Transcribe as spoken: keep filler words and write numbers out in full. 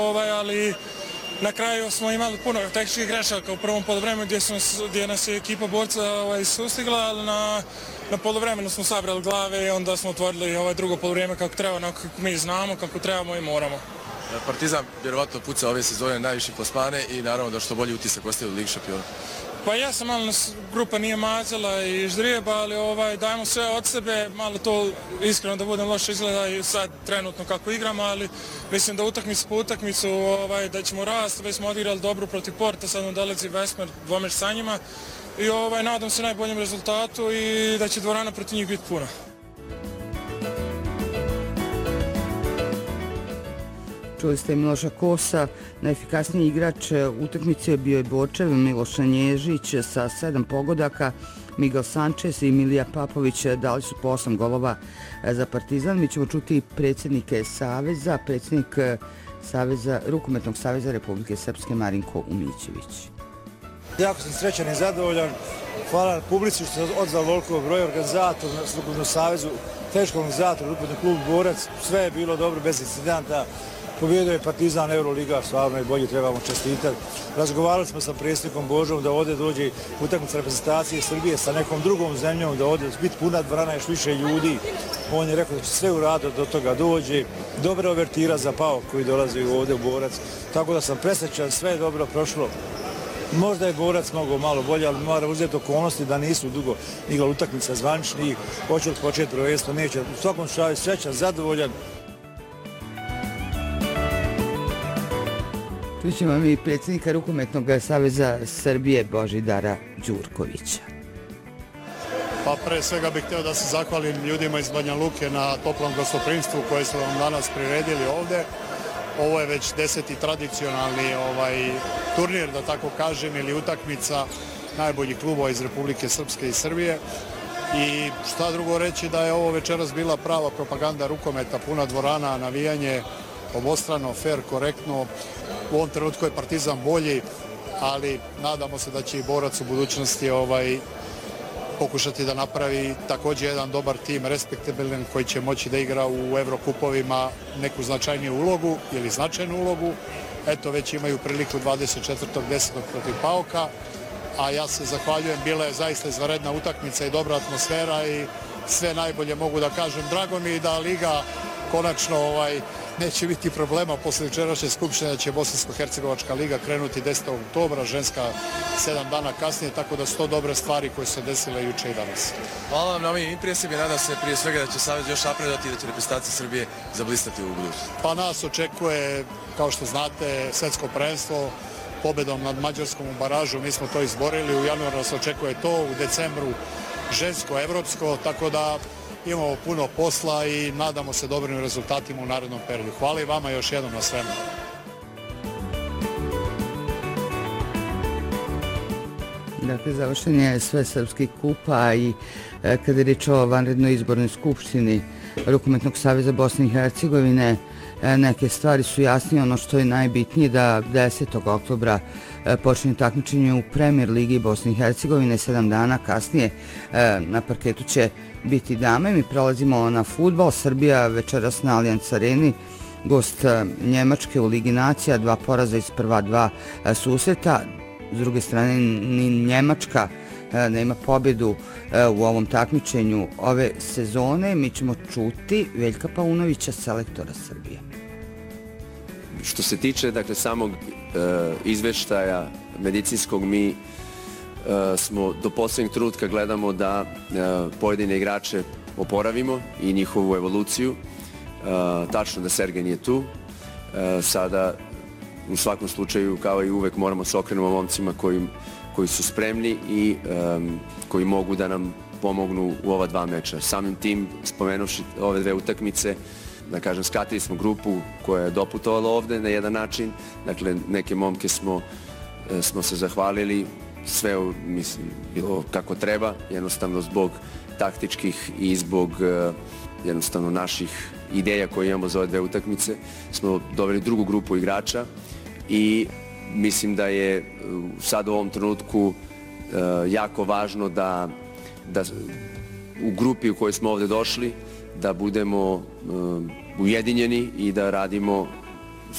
ovaj, ali na kraju smo imali puno tehničkih grešaka u prvom poluvremenu gdje, gdje nas je ekipa borca ovaj, sustigla, ali na, na poluvremenu smo sabrali glave i onda smo otvorili ovaj drugo poluvrijeme kako treba, onako kako mi znamo, kako trebamo i moramo. Partizan vjerovatno puca ove sezone najviše plasmane i naravno da što bolji utisak ostaje u Ligi šampiona. Pa ja sam malo, grupa nije mazala i ždrijeba, ali ovaj, dajemo sve od sebe, malo to iskreno da budem loše izgleda i sad trenutno kako igramo, ali mislim da utakmicu po utakmicu ovaj, da ćemo rasti, već smo odigrali dobro protiv Porta, sad nam dolazi Vesmer, dvomeč sa njima i ovaj, nadam se najboljem rezultatu i da će dvorana protiv njih biti puna. Čuli ste Miloša Kosa, najefikasniji igrač utakmice bio je Borčev, Miloš Nježić sa sedam pogodaka, Miguel Sanchez i Milija Papović dali su po osam golova za Partizan. Mi ćemo čuti predsjednike Saveza, predsjednik Saveza, Rukometnog saveza Republike Srpske Marinko Umićević. Jako sam srećan i zadovoljan. Hvala publici što se odzvali ovoliko broj organizatora, Rukometnog savezu, teško organizator, Rukometni klub Borac, sve je bilo dobro, bez incidenta. Pobjedio je Partizan, Euroliga, stvarno je bolje, trebamo čestitati. Razgovarali smo sa predsjednikom Božom da ovdje dođe utakmica reprezentacije Srbije sa nekom drugom zemljom, da ovdje biti puna dvorana, još više ljudi. On je rekao da će sve uraditi do toga dođe. Dobra overtira za Pao koji dolazi ovdje u Borac. Tako da sam presrećan, sve je dobro prošlo. Možda je Borac mnogo malo bolje, ali mora uzeti okolnosti da nisu dugo igrali utakmica zvaničnih. Hoće od početi prvenstvo, neće. U svakom slučaju srećan, zadovoljan. Tu ćemo mi predsjednika Rukometnog saveza Srbije Božidara Đurkovića. Pa pre svega bih htio da se zahvalim ljudima iz Banja Luke na toplom gostoprimstvu koje su vam danas priredili ovdje. Ovo je već deseti tradicionalni ovaj, turnir, da tako kažem, ili utakmica najboljih klubova iz Republike Srpske i Srbije. I šta drugo reći da je ovo večeras bila prava propaganda rukometa, puna dvorana, navijanje, obostrano, fair, korektno. U ovom trenutku je Partizan bolji, ali nadamo se da će i Borac u budućnosti ovaj, pokušati da napravi također jedan dobar tim, respektabilan, koji će moći da igra u Evrokupovima neku značajniju ulogu ili značajnu ulogu. Eto, već imaju priliku dvadeset četvrtog desetog protiv Pauka, a ja se zahvaljujem, bila je zaista izvanredna utakmica i dobra atmosfera i sve najbolje mogu da kažem. Drago mi je da Liga konačno ovaj, neće biti problema posle jučerašnje skupštine, da će Bosansko-Hercegovačka liga krenuti desetog oktobra, ženska sedam dana kasnije, tako da su to dobre stvari koje su se desile juče i danas. Hvala vam na ovim impresijama i nadam se prije svega da će Savez još napredati i da će reprezentacija Srbije zablistati u budućnosti. Pa nas očekuje, kao što znate, svetsko prvenstvo, pobedom nad Mađarskom u baražu, mi smo to izborili, u januaru nas očekuje to, u decembru žensko, evropsko, tako da imamo puno posla i nadamo se dobrim rezultatima u narednom periodu. Hvala i vama još jednom na svemu. Dakle, završen je sve srpski kupa i e, kada je riječ o vanrednoj izbornoj skupštini Rukometnog saveza Bosne i Hercegovine, e, neke stvari su jasnije. Ono što je najbitnije da desetog oktobra e, počinje takmičenje u Premier Ligi Bosne i Hercegovine, sedam dana kasnije e, na parketu će biti dame. Mi prelazimo na fudbal. Srbija večeras na Allianz Areni, gost Njemačke u Ligi nacija, dva poraza iz prva dva susreta. S druge strane, ni Njemačka nema pobjedu u ovom takmičenju ove sezone. Mi ćemo čuti Veljka Paunovića, selektora Srbije. Što se tiče dakle, samog e, izveštaja medicinskog, mi e, smo do posljednjeg trenutka gledamo da e, pojedine igrače oporavimo i njihovu evoluciju. E, tačno da Sergej nije tu. E, sada u svakom slučaju, kao i uvek, moramo se okrenemo momcima koji, koji su spremni i um, koji mogu da nam pomognu u ova dva meča. Samim tim, spomenuši ove dve utakmice, da kažem, skratili smo grupu koja je doputovala ovde na jedan način. Dakle, neke momke smo, smo se zahvalili, sve mislim, bilo kako treba, jednostavno zbog taktičkih i zbog uh, jednostavno naših ideja koje imamo za ove dve utakmice. Smo doveli drugu grupu igrača i mislim da je sad u ovom trenutku uh, jako važno da, da u grupi u kojoj smo ovde došli da budemo uh, ujedinjeni i da radimo